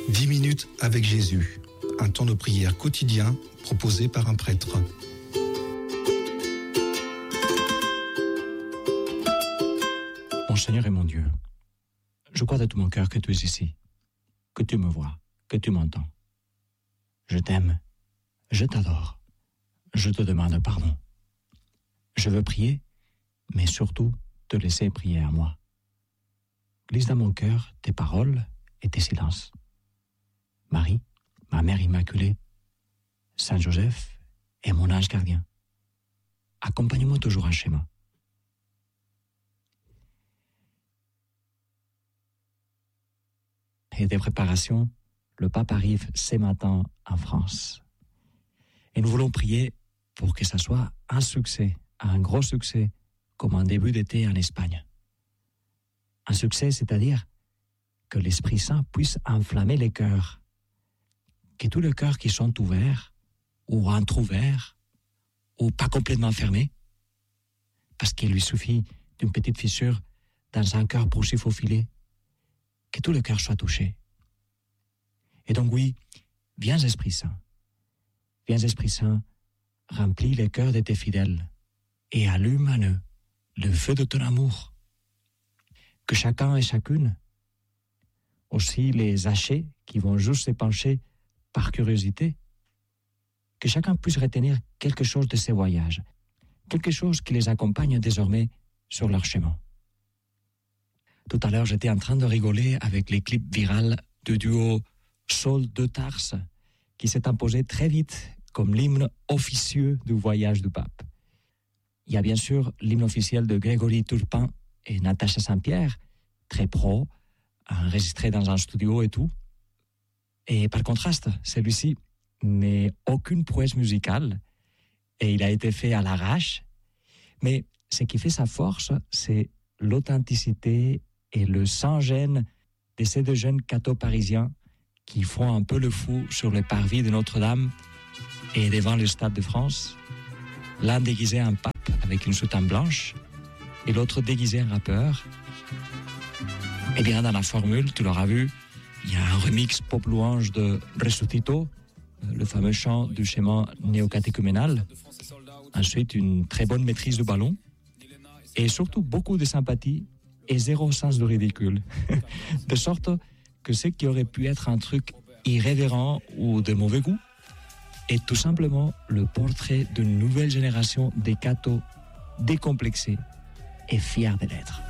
10 minutes avec Jésus, un temps de prière quotidien proposé par un prêtre. Mon Seigneur et mon Dieu, je crois de tout mon cœur que tu es ici, que tu me vois, que tu m'entends. Je t'aime, je t'adore, je te demande pardon. Je veux prier, mais surtout te laisser prier à moi. Glisse dans mon cœur tes paroles et tes silences. Marie, ma mère immaculée, Saint Joseph et mon ange gardien, accompagne-moi toujours en chemin. Et des préparations, le pape arrive ce matin en France. Et nous voulons prier pour que ça soit un succès, un gros succès, comme un début d'été en Espagne. Un succès, c'est-à-dire que l'Esprit Saint puisse enflammer les cœurs, que tous les cœurs qui sont ouverts, ou entrouverts, ou pas complètement fermés, parce qu'il lui suffit d'une petite fissure dans un cœur pour s'y faufiler, que tout le cœur soit touché. Et donc oui, viens Esprit Saint, remplis les cœurs de tes fidèles et allume en eux le feu de ton amour. Que chacun et chacune, aussi les hachés qui vont juste se pencher par curiosité, que chacun puisse retenir quelque chose de ces voyages, quelque chose qui les accompagne désormais sur leur chemin. Tout à l'heure, j'étais en train de rigoler avec les clips virals du duo Saul de Tarse, qui s'est imposé très vite comme l'hymne officieux du voyage du pape. Il y a bien sûr l'hymne officiel de Grégory Turpin et Natacha Saint-Pierre, très pro, enregistré dans un studio et tout. Et par contraste, celui-ci n'est aucune prouesse musicale et il a été fait à l'arrache. Mais ce qui fait sa force, c'est l'authenticité et le sans-gêne de ces deux jeunes cathos parisiens qui font un peu le fou sur le parvis de Notre-Dame et devant le Stade de France. L'un déguisé en pape avec une soutane blanche et l'autre déguisé en rappeur. Et bien dans la formule, tu l'auras vu, il y a un remix pop louange de Resucito, le fameux chant du schéma néocatéchuménal. Ensuite, une très bonne maîtrise du ballon et surtout beaucoup de sympathie et zéro sens du ridicule. De sorte que ce qui aurait pu être un truc irrévérent ou de mauvais goût est tout simplement le portrait d'une nouvelle génération de cathos décomplexés et fiers de l'être.